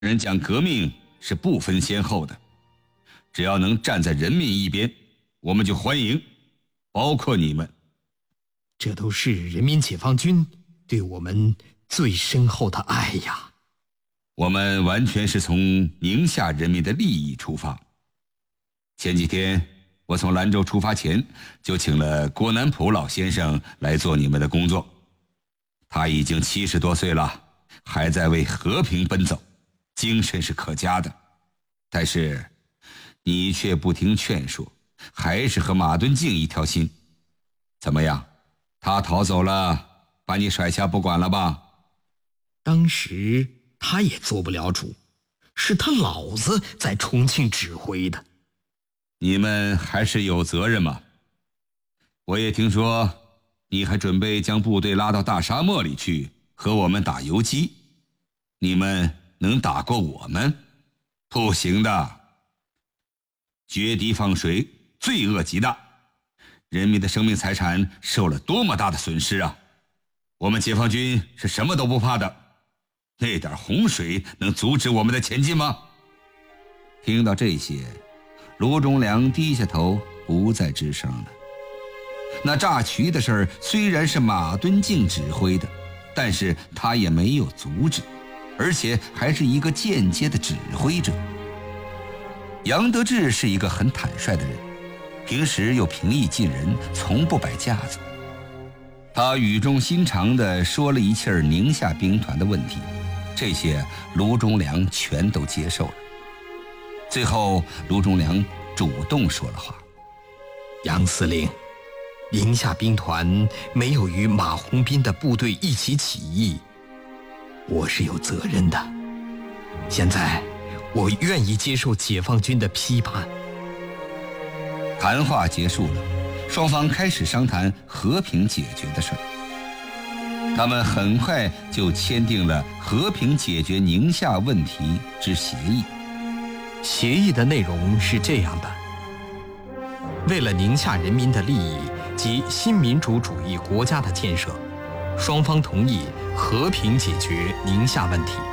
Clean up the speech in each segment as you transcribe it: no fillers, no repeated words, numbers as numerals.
人讲革命是不分先后的，只要能站在人民一边，我们就欢迎，包括你们。 这都是人民解放军对我们最深厚的爱呀。 我们完全是从宁夏人民的利益出发。前几天我从兰州出发前，就请了郭南浦老先生来做你们的工作。他已经70多岁了，还在为和平奔走，精神是可嘉的。但是你却不听劝说，还是和马敦敬一条心。怎么样，他逃走了，把你甩下不管了吧？ 当时他也做不了主，是他老子在重庆指挥的。 你们还是有责任嘛。我也听说你还准备将部队拉到大沙漠里去和我们打游击，你们能打过我们？不行的。决堤放水，罪恶极大，人民的生命财产受了多么大的损失啊！我们解放军是什么都不怕的，那点洪水能阻止我们的前进吗？听到这些，卢忠良低下头，不再吱声了。那炸渠的事儿虽然是马敦敬指挥的，但是他也没有阻止，而且还是一个间接的指挥者。杨得志是一个很坦率的人，平时又平易近人，从不摆架子。他语重心长地说了一气儿宁夏兵团的问题，这些卢忠良全都接受了。最后卢忠良主动说了话： 杨司令，宁夏兵团没有与马鸿宾的部队一起起义，我是有责任的。现在我愿意接受解放军的批判。 谈话结束了，双方开始商谈和平解决的事儿。他们很快就签订了和平解决宁夏问题之协议。 协议的内容是这样的：为了宁夏人民的利益及新民主主义国家的建设，双方同意和平解决宁夏问题。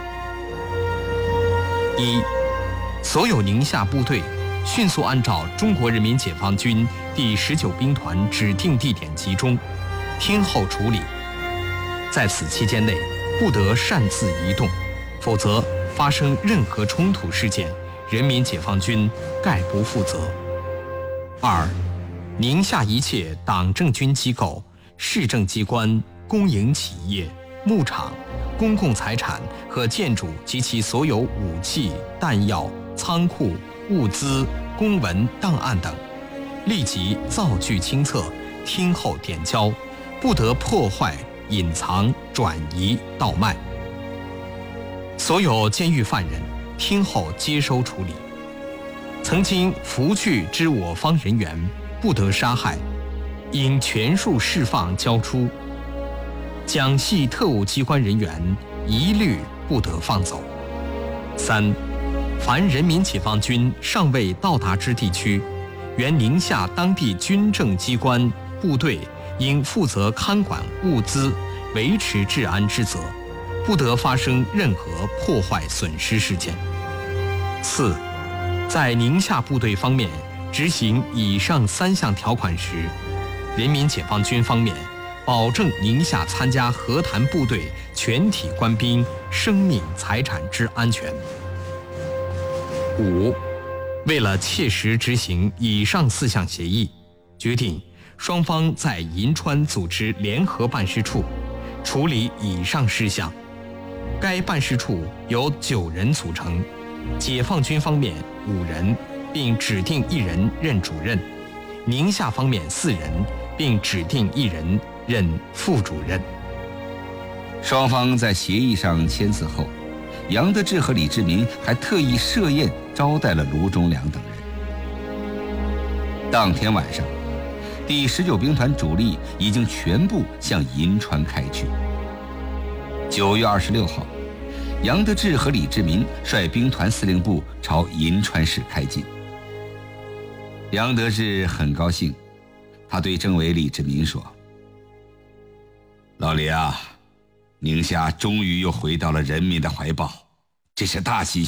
一，所有宁夏部队迅速按照中国人民解放军第19兵团指定地点集中，听候处理。在此期间内，不得擅自移动，否则发生任何冲突事件，人民解放军概不负责。二，宁夏一切党政军机构、市政机关、公营企业、牧场、公共财产和建筑及其所有武器、弹药、仓库、物资、公文、档案等，立即造具清册，听候点交，不得破坏、隐藏、转移、倒卖。所有监狱犯人听候接收处理。曾经俘去之我方人员不得杀害，应全数释放交出。蒋系特务机关人员一律不得放走。三，凡人民解放军尚未到达之地区，原宁夏当地军政机关部队应负责看管物资、维持治安之责，不得发生任何破坏损失事件。四，在宁夏部队方面执行以上3项条款时，人民解放军方面保证宁夏参加和谈部队全体官兵生命财产之安全。五，为了切实执行以上4项协议，决定双方在银川组织联合办事处，处理以上事项。该办事处由9人组成，解放军方面5人，并指定1人任主任；宁夏方面4人，并指定1人任副主任。 双方在协议上签字后，杨得志和李志民还特意设宴招待了卢忠良等人。当天晚上，第19兵团主力已经全部向银川开去。9月26号，杨得志和李志民率兵团司令部朝银川市开进。杨得志很高兴，他对政委李志民说：老李啊，宁夏终于又回到了人民的怀抱， 这是大喜